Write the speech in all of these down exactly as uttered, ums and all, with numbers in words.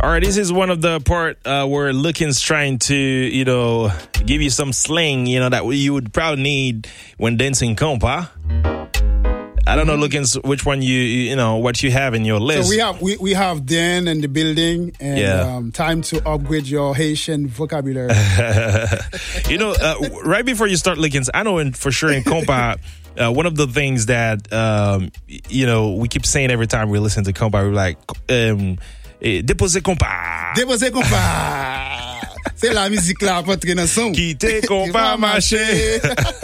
All right, this is one of the part uh, where Lookins trying to, you know, give you some slang, you know, that you would probably need when dancing compa. I don't know, Lookins, which one you, you know, what you have in your list. So we have we, we have Dan in the building, and Yeah. um, time to upgrade your Haitian vocabulary. You know, uh, right before you start, Lookins, I know in, for sure in compa, uh, one of the things that, um, you know, we keep saying every time we listen to compa, we're like, um, eh, déposer compa. Déposez compa. C'est la musique là pour entrer dans son. Quitter compa marcher.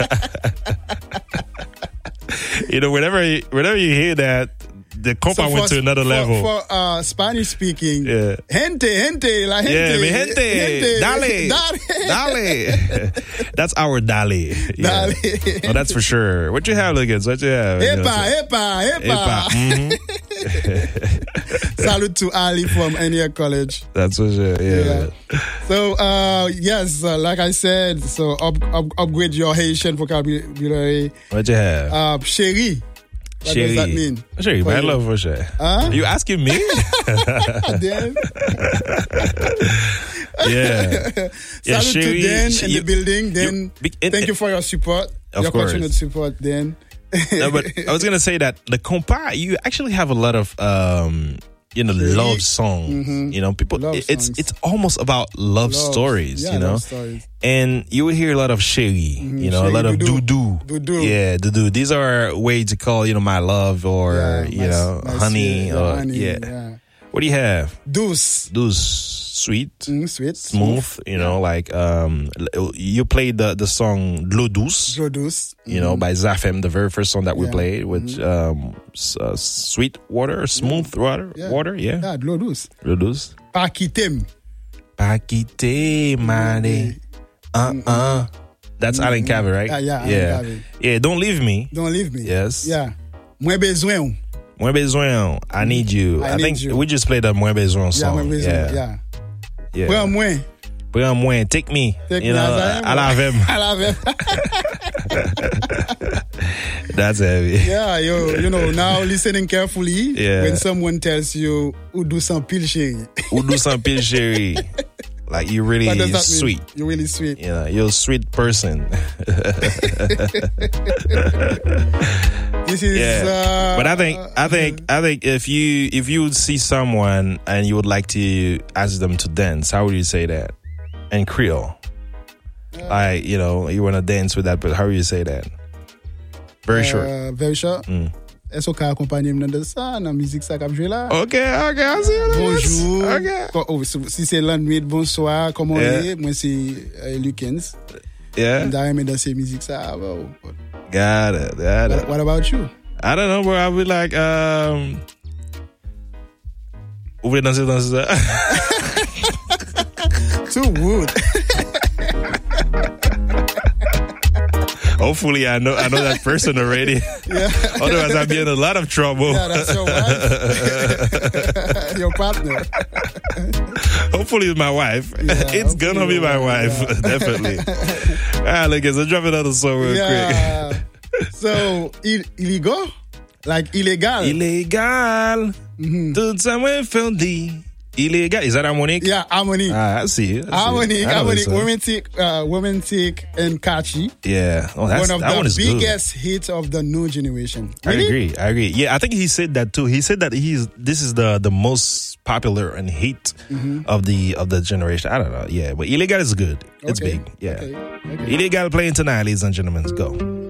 You know, whenever whenever you hear that, the compa So went for- to another for, level. For uh, Spanish speaking, Yeah. gente, gente, la gente. Yeah, mi gente, dale, dale. That's our dale. Yeah. Dale. Oh, that's for sure. What you have, Lookins? What you have? You know, Epa, epa, epa. Epa. Mhm. Salute to Ali from Enia College. That's for sure. Yeah. Yeah. So, uh, yes, uh, like I said, so up, up, upgrade your Haitian vocabulary. What you have? Uh, chérie. What Chérie. does that mean? Chérie, For my you? love for sure. Huh? You asking me? Dan? Yeah. Yeah, Salute to chérie, Dan she- in you- the building. Dan, you- be- and- thank you for your support. Of your course. continued support, Dan. No, but I was gonna say that the compa, you actually have a lot of um, you know, love songs. You know, people. Love it's songs. it's almost about love, Love. stories. Yeah, you know, love stories. and you will hear a lot of chérie. You know, a Chérie, lot of doudou. doo Doudou. Yeah, doo These are ways to call, you know, my love or Yeah, you my- know, my honey sweet- or honey, yeah. yeah. What do you have? Douce. Those sweet. Mm, sweet. Smooth, you know, like um, you played the the song "L'eau douce," Joe Douce. you know, by Zafem, the very first song that we Yeah. played with um, s- uh, sweet water, smooth water, Yeah. water, yeah, Yeah, L'eau Douce. l'eau douce. Pas quitter. Pas quitter, mane. Uh uh. That's Alan Cavey, right? Yeah, yeah, Alan yeah. Cavey. Yeah, don't leave me. Don't leave me. Yes. Yeah. Moins besoin. Moins besoin. I need you. I I, need think you. we just played a moins besoin Yeah, song. moins besoin. yeah. Yeah. yeah. Prends moins. Prends moins. Take me. Take you me know, as I am. à la vem. À la vem. That's heavy. Yeah, yo, you know, now listening carefully Yeah. when someone tells you, ou do sans pile chérie. Ou do some pile chérie. Like you really What does that mean? sweet. You're really sweet. You know, you're a sweet person. This is, Yeah. uh, But I think I think I think if you if you would see someone and you would like to ask them to dance, how would you say that? In Creole. Like, you know, you want to dance with that, but how would you say that? Very short. uh, very short. Mm. Est-ce qu'on peut accompagner dans de ça, dans la musique ça qu'a joué là? Okay, okay, I see you. Bonjour. Okay. Ko- oh, si si c'est l'ennui, bonsoir, comment on Yeah. est? Moi, c'est euh, Lookins. Yeah. D'ailleurs, dans ces musiques ça. Well, Got it. Got what, it. what about you? I don't know, bro. I'll be like, um Vous voulez danser, danser ça? Too wood. Hopefully, I know I know that person already. Yeah. Otherwise, I'd be in a lot of trouble. Yeah, that's your wife. Your partner. Hopefully, it's my wife. Yeah, It's gonna be my hopefully, wife, yeah. definitely. All right, look, so drop another song real Yeah. So, il, illegal? Like illegal? Illégal. Tout ça me fait dit. Illégal. Is that harmonic? Yeah, harmony. Ah, I see it. I see Harmonic, it. I know harmonic, this song. romantic, uh, romantic and catchy. Yeah. Oh, that's, One of that one the is good. biggest hits of the new generation. I Really? agree. I agree. Yeah, I think he said that too. He said that he's this is the the most popular and hit Mm-hmm. of the of the generation. I don't know. Yeah, but Illegal is good. It's Okay. big. Yeah. Okay. Okay. Illegal playing tonight, ladies and gentlemen. Go.